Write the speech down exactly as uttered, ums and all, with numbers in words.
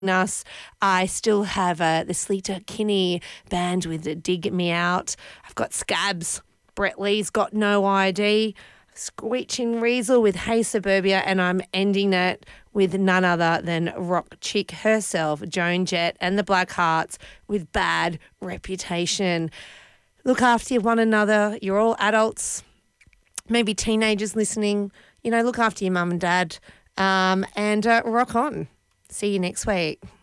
us. I still have uh, the Sleater Kinney band with Dig Me Out. I've got Scabs. Brett Lee's got No I D. Screeching Weasel with Hey Suburbia, and I'm ending it with none other than rock chick herself, Joan Jett, and the Black Hearts with Bad Reputation. Look after one another. You're all adults, maybe teenagers listening. You know, look after your mum and dad, um, and uh, rock on. See you next week.